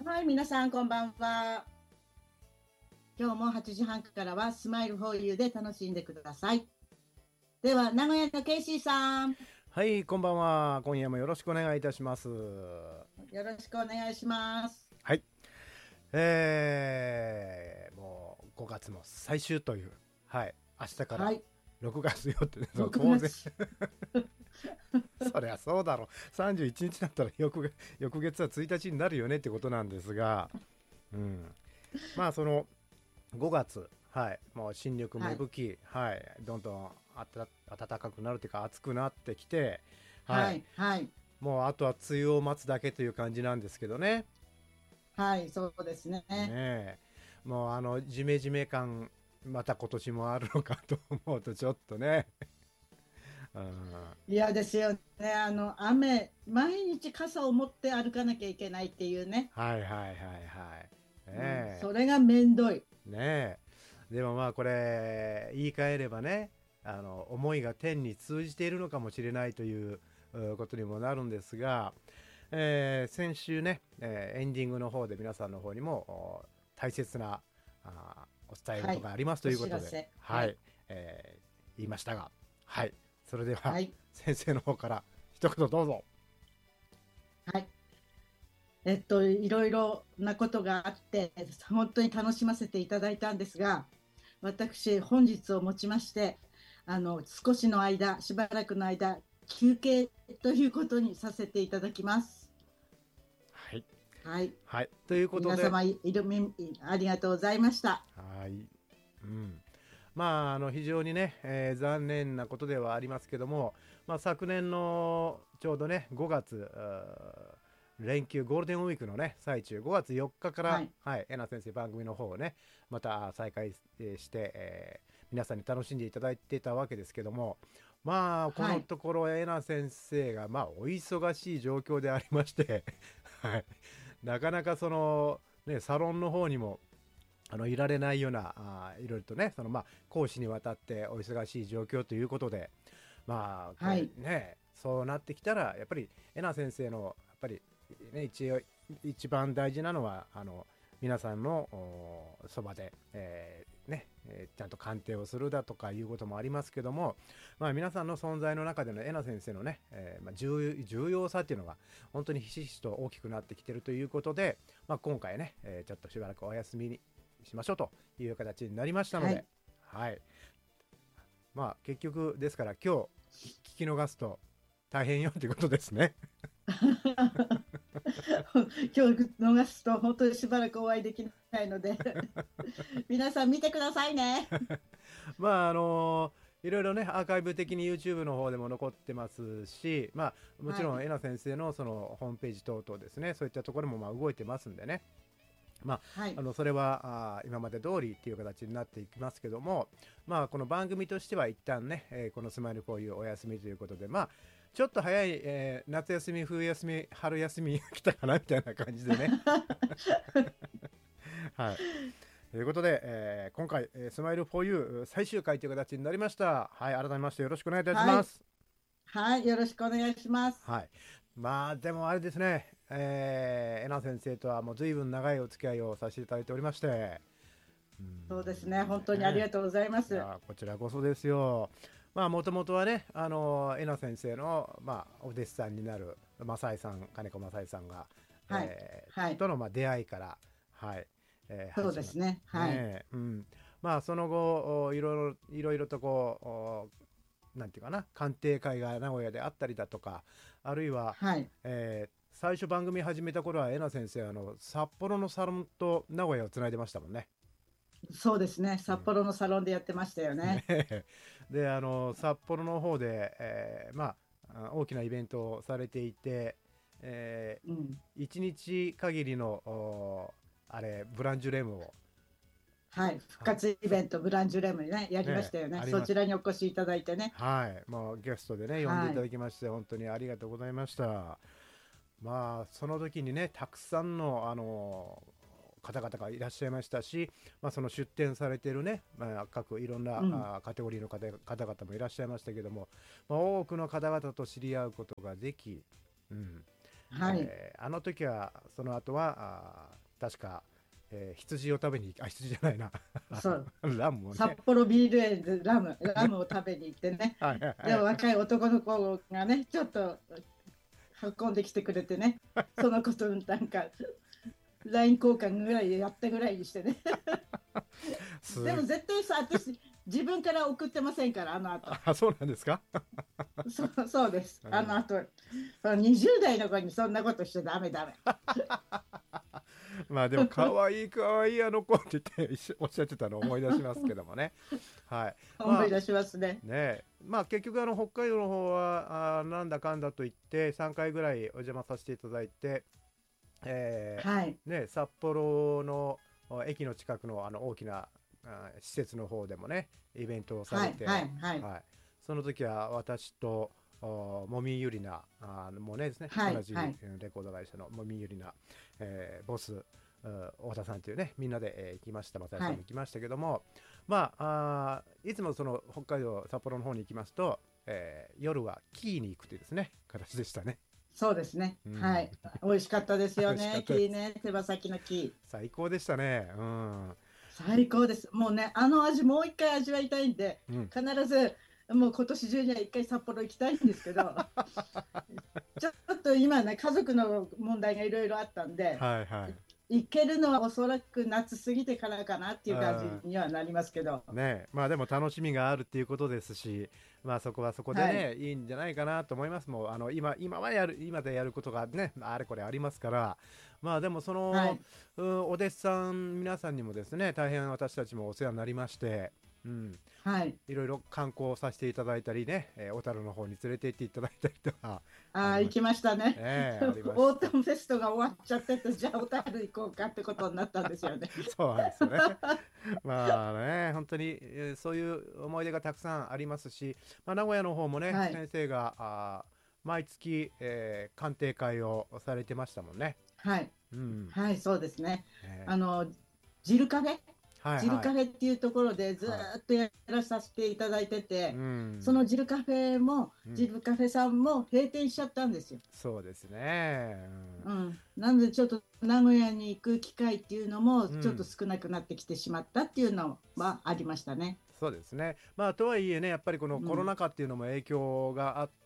はい、皆さんこんばんは。今日も8時半からはスマイルフォーユーで楽しんでください。では、名古屋のケイシーさん、 はい、こんばんは。今夜もよろしくお願いいたします。 よろしくお願いします。 はい、もう5月も最終という、はい、明日からはい、 6月よって、そう 6 当然、 月。 そりゃそうだろう。31日だったら翌月は1日になるよねってことなんですが、うん、まあその5月、はい、もう新緑はい、 芽吹き、はい、どんどん暖かくなるというか暑くなってきて、はい、 はい、はい、 もうあとは梅雨を待つだけという感じなんですけどね。 はい、そうですね。 ねえ、もうジメジメ感また今年もあるのかと思うとちょっとね、うん、 嫌ですよね。雨、毎日傘を持って歩かなきゃいけないっていうね。 はいはいはいはい、 うん、 ねそれがめんどい。 え、ねえ、でもまあこれ言い換えればね、思いが天に通じているのかもしれないということにもなるんですが、先週ね、エンディングの方で皆さんの方にも大切なお伝えはい、 事がありますとおいうことで、 知らせ。はい、 はい、言いましたが、はい、それでははい、 先生の方から一言どうぞ。 はい。いろいろなことがあって、本当に楽しませていただいたんですが、私、本日をもちまして、少しの間、しばらくの間、休憩ということにさせていただきます。 はい、 はい。 はい、ということで、 皆様、ありがとうございました。 はい、うん、まあ非常にね、残念なことではありますけども、まあ、昨年のちょうどね5月連休ゴールデンウィークのね最中5月4日から、 はい。 はい、えな先生番組の方をねまた再開して、皆さんに楽しんでいただいてたわけですけども、まあこはい。 のところえな先生がまあお忙しい状況でありましてはい、なかなかね、サロンの方にもいられないような、いろいろとねまあ、講師にわたってお忙しい状況ということで、まあこれはい。 ねそうなってきたらやっぱりえな先生のやっぱりね一番大事なのは皆さんのそばで、ちゃんと鑑定をするだとかいうこともありますけども、まあ、皆さんの存在の中でのえな先生のね、まあ、重要さっていうのが本当にひしひしと大きくなってきてるということで、まあ、今回ね、ちょっとしばらくお休みにしましょうという形になりましたので、 はい。 はい、まあ結局ですから今日聞き逃すと大変よということですね。 今日逃すと本当にしばらくお会いできないので皆さん見てくださいね。 まあいろいろねアーカイブ的に YouTube の方でも残ってますし、まあもちはい。 ろんえな先生のそのホームページ等々ですね、そういったところもまあ動いてますんでね、まはい。 あ、それは今まで通りっていう形になっていきますけども、まあ、この番組としては一旦ね、このスマイルフォーユーお休みということで、まあ、ちょっと早い、夏休み、冬休み、春休みが来たかなみたいな感じでね。はい。ということで、今回、スマイルフォーユー最終回という形になりました。はい、改めましてよろしくお願いいたしはい。 ます。 はい。よろしくお願いします。 はい。まあ、でもあれですね、えな先生とはもう随分長いお付き合いをさせていただいておりまして、 そうですね。本当にありね、 がとうございます。 いやこちらこそですよ。まあもともとはねえな先生の、まあ、お弟子さんになる正井さん金子正井さんが、 はい。はい。 とのまあ出会いから、はい、 そう始まってですね。はい。 ね、うん、まあその後いろいろとこうなんていうかな鑑定会が名古屋であったりだとか、あるいは、 はい。 最初番組始めた頃はえな先生札幌のサロンと名古屋をつないでましたもんね。 そうですね。 うん札幌のサロンでやってましたよね。 ねで札幌の方で、まあ大きなイベントをされていて、 うん。 1日限りのあれブランジュレムを、 はい。復はい、 活イベント、ブランジュレムね、やりましねたよね。 あります。 そちらにお越しいただいてね。 はい、もうゲストでね呼んでいはい。 ただきまして本当にありがとうございました。まあその時にねたくさんの方々がいらっしゃいましたし、まあ、その出展されているね、まあ、各いろんなうん。 カテゴリーの方々もいらっしゃいましたけども、まあ、多くの方々と知り合うことができ、うん、 はい。 あの時はその後は確か、羊を食べに羊じゃないなそう、 ラムをね、 札幌ビール園でラムを食べに行ってね、 はいはいでもはい、 若い男の子がね、ちょっと運んできてくれてね、そのことなんか、LINE 交換ぐらいやったぐらいにしてね。 すでも絶対さ、私、自分から送ってませんから、あの後。 そうなんですかそうです。 うん、 あの後、20代の子にそんなことしちゃダメダメ。 まあでも可愛い可愛いあの子って言っておっしゃってたのを思い出しますけどもね。はい。まあ思い出しますね。 ね、まあ結局北海道の方はなんだかんだと言って3回ぐらいお邪魔させていただいて、 はい。 ね、札幌の駅の近くの大きな施設の方でもねイベントをさはい。 れて、 はい。はい。 はい、その時は私ともみゆりなもうねですね、 はい。 同じはい。 レコード会社のもみゆりな、ボス太田さんというねみんなで、行きました。又吉さんも行きましたけども、まあいつもその北海道札幌の方に行きますと、夜はキーに行くというですね形でしたね。 そうですね。 うん、 はい。美味しかったです美味しかっよね。 たです。 木ね。手羽先の木。 最高でしたね。うん。 最高です。もうね、あの味もう一回味わいたいんで、 うん。 必ずもう今年中には一回札幌行きたいんですけど、ちょっと今ね、家族の問題がいろいろあったんで、 はいはい。 行けるのはおそらく夏過ぎてからかなっていう感じうん。 にはなりますけど、 ね、まあでも楽しみがあるっていうことですし、まあそこはそこではい。 ね、いいんじゃないかなと思います。もう今でやることがね、あれこれありますから、まあでもその、 はい。 お弟子さん皆さんにもですね、大変私たちもお世話になりまして、うん、 はい。 いろいろ観光させていただいたりね、小樽の方に連れて行っていただいたりとかあああ、 りまし行きましたね。 ありまオーした。 タムフェストが終わっちゃってて、じゃあ小樽行こうかってことになったんですよね。 そうなんですよね。まあね、本当に、そういう思い出がたくさんありますし、まあ、名古屋の方もね、 はい。 先生が毎月、鑑定会をされてましたもんね。 はい。 うん。 はい、そうですね。 ね、 あの、ジルカフェはいはい。 ジルカフェっていうところでずはい。 っとやらさせていただいてうて、そん。 のジルカフェも、 うん。 ジルカフェさんも閉店しちゃったんですよ。 そうですね。 うん。なのでちょっと名古屋に行く機会っていうのもうん。うちょっとん。 少なくなってきてしまったっていうのはありましたね。 そうですね。まあ、とはいえね、やっぱりこのコロうん。 ナ禍っていうのも影響があって、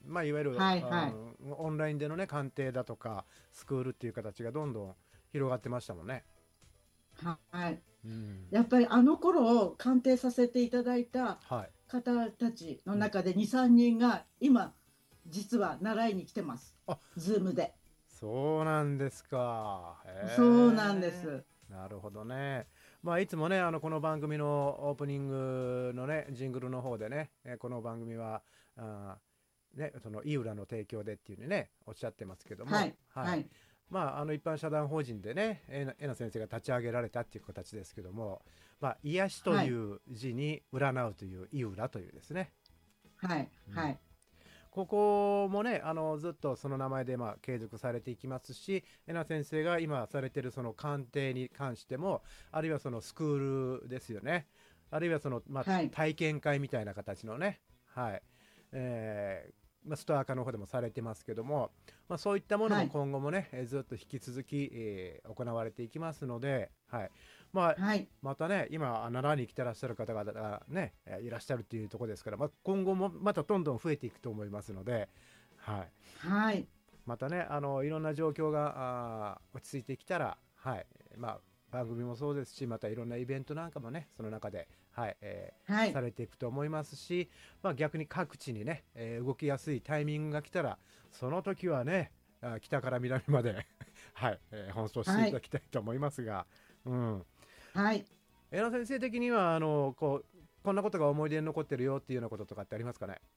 まあ、いわゆる、 はいはい。 オンラインでのね、鑑定だとか、スクールっていう形がどんどん広がってましたもんね。 はい。 うん。 やっぱりあの頃を鑑定させていただいたはい。 方たちのうん。 中で2、3人が今、実は習いに来てます。 あ、 ズームで。 そうなんですか。 そうなんでへえ。 す。 なるほどね。まあ、いつもね、この番組のオープニングのね、ジングルの方でね、この番組は、あね、その井浦の提供でっていうふうにね、おっしゃってますけども、 はい。 はい。 はい。 まあ、一般社団法人でね、えな先生が立ち上げられたっていう形ですけども、まあ、癒しとはい。 いう字に占うという井浦というですね。 はい。 うん、 はい。 ここもね、ずっとその名前でまあ継続されていきますし、えな先生が今されているその鑑定に関しても、あるいはそのスクールですよね。あるいはその、まあ、 はい。 体験会みたいな形のね、はい。まあ、ストア化の方でもされてますけども、まあ、そういったものもはい。 今後もね、ずっと引き続き、行われていきますので、はい。まあ、 はい。 またね、今、奈良に来てらっしゃる方々がね、いらっしゃるっていうところですから、まあ、今後もまたどんどん増えていくと思いますので、はい。 はい。 またね、いろんな状況が落ち着いてきたら、はい。まあ、番組もそうですし、またいろんなイベントなんかもね、その中で、はい、 はい。 されていくと思いますし、まあ、逆に各地にね、動きやすいタイミングが来たら、その時はね、北から南まではい、奔走していはい。 ただきたいと思いますが、うん。 はい。 江野先生的にはこんなことが思い出に残ってるよっていうようなこととかってありますかね。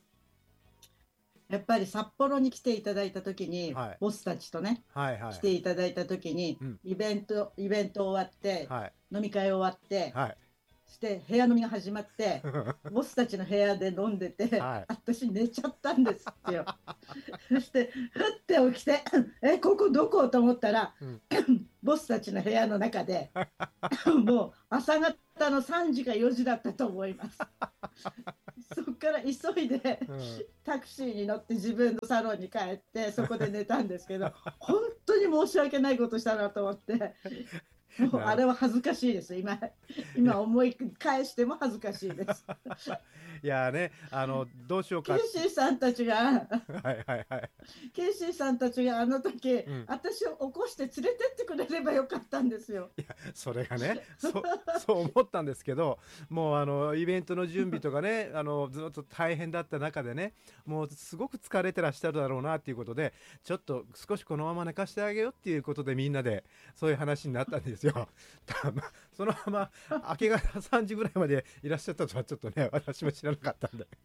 やっぱり札幌に来ていただいたときに、 はいボスたちとね、 はいはいはい。 来ていただいたときに、 うん。 イベント終わって、 はい飲み会終わって、 はい。 して部屋飲みが始まって、ボスたちの部屋で飲んでて、 はい。 私寝ちゃったんですよ。そして、ふって起きて、ここどこと思ったら、 うん。 ボスたちの部屋の中で、もう朝方の3時か4時だったと思います。そから急いでうん、 タクシーに乗って自分のサロンに帰ってそこで寝たんですけど、本当に申し訳ないことしたなと思って、もうあれは恥ずかしいです。今思い返しても恥ずかしいです。 いやね、どうしようか。 ケイシーさんたちがはいはいはい。 ケイシーさんたちがあの時、 うん、 私を起こして連れてってくれればよかったんですよ。 いや、それがね、そう思ったんですけど、もうイベントの準備とかね、ずっと大変だった中でね、もうすごく疲れてらっしゃるだろうなっていうことで、ちょっと少しこのまま寝かしてあげようっていうことでみんなでそういう話になったんですよ。そのまま明け方3時ぐらいまでいらっしゃったとはちょっとね、私も知らなかったんで。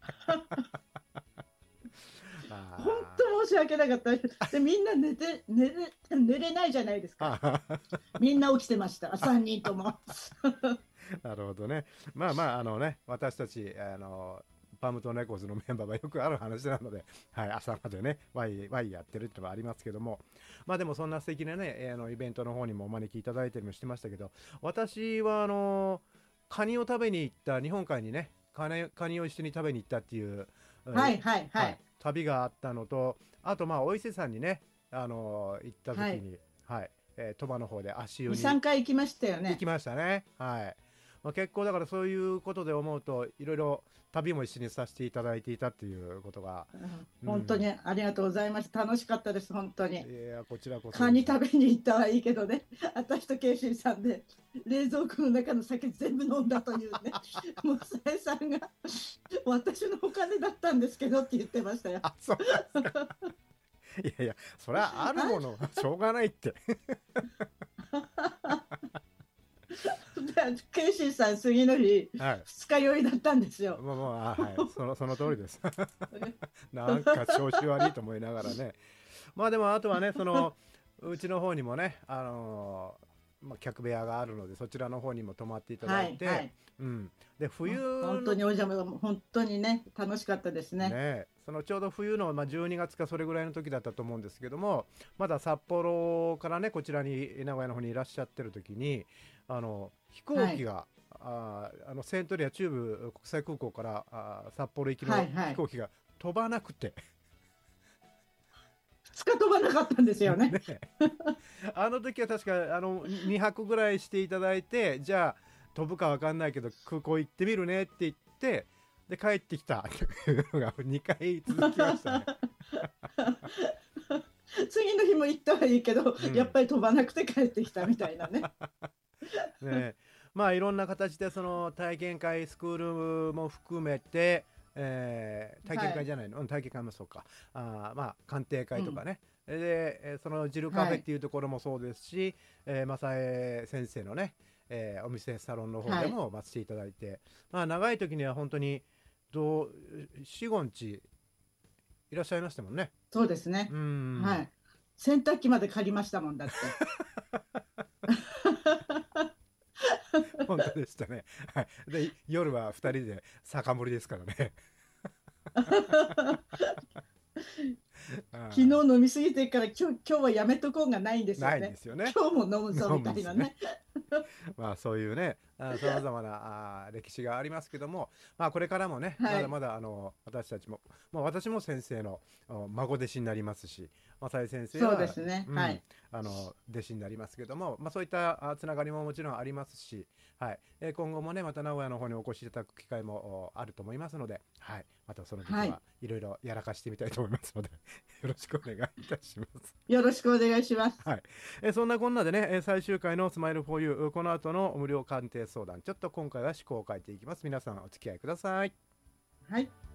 本当申し訳なかった。で、みんな寝れないじゃないですか。みんな起きてました、3人とも。 なるほどね。まあまあ、私たち、パムとネコズのメンバーはよくある話なので、はい、朝までね、ワイやってるってのはありますけども、まあでもそんな素敵なね、イベントの方にもお招きいただいたりもしてましたけど、私はカニを食べに行った、日本海にね、カニを一緒に食べに行ったっていう、 はいはいははい、 い。 旅があったのと、あとまあお伊勢さんにね、行った時に、はい、鳥羽の方で足湯 2、 に 3回行きましたよね。 行きましたね。はい。まあ、結構だからそういうことで思うと、いろいろ旅も一緒にさせていただいていたっていうことが、うん、 本当にありがとうございました。楽しかったです、本当に。 いや、こちらこそ。 カニ食べに行ったはいいけどね、私とケイシーさんで冷蔵庫の中の酒全部飲んだというね、もうさえさんが私のお金だったんですけどって言ってましたよ。 あ、そうなんですか。いやいや、それはあるものはしょうがないって。 ケイシーさん、次の日、 はい。 二日酔いだったんですよ。 はい、その通りです。なんか調子悪いと思いながらね。まあでもあとはね、うちの方にもね、まあ、客部屋があるので、そちらの方にも泊まっていただいて、 はいはい。 うん、で冬本当にお邪魔、本当にね、楽しかったですね。 ね、ちょうど冬の、まあ、12月かそれぐらいの時だったと思うんですけども、まだ札幌からねこちらに名古屋の方にいらっしゃってる時に飛行機が、セントリア中部国際空港から札幌行きのはいはい。 飛行機が飛ばなくて、 2日飛ばなかったんですよね。 ね、あの時は確か2泊ぐらいしていただいて、じゃあ飛ぶか分かんないけど空港行ってみるねって言って、で帰ってきたというのが2回続きましたね。 次の日も行ったはいいけど、 うん、 やっぱり飛ばなくて帰ってきたみたいなね。 ね、まあいろんな形でその体験会スクールも含めて、体験会じゃないの、はい、体験会もそうか、まあ鑑定会とかね、でそのジルカフェっていうところもそうですし、正江先生のね、お店サロンの方でも待ちていただいて、まあ長い時には本当に4、5日いらっしゃいましたもんね。 そうですね。はい。洗濯機まで借りましたもんだって。 本当でしたね。はい。で夜は2人で酒盛りですからね。 昨日飲みすぎてから今日はやめとこうがないんですよね。 ないんですよね。 今日も飲むぞみたいなね。 まあそういうね、さまざまな歴史がありますけども、まあこれからもね、 はい、 まだまだ私たちも、まあ、私も先生の孫弟子になりますし、正井先生はそうですね、 うん、 はい、 弟子になりますけども、まあ、そういったつながりももちろんありますし、はい、今後もねまた名古屋の方にお越しいただく機会もあると思いますので、はい、またその時はいろいろやらかしてみたいと思いますので、よろしくお願いいたします。 よろしくお願いします。 はい、そんなこんなでね、最終回のスマイルフォーユー、この後の無料鑑定相談、ちょっと今回は趣向を変えていきます。皆さんお付き合いください。 はい。